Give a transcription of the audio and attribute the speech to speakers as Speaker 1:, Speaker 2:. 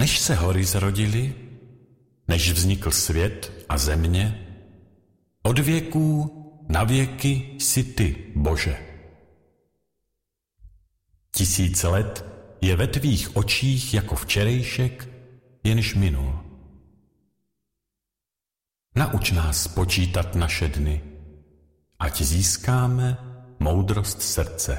Speaker 1: Než se hory zrodily, než vznikl svět a země, od věků na věky jsi ty, Bože. 1000 let je ve tvých očích jako včerejšek, jenž minul. Nauč nás počítat naše dny, ať získáme moudrost srdce.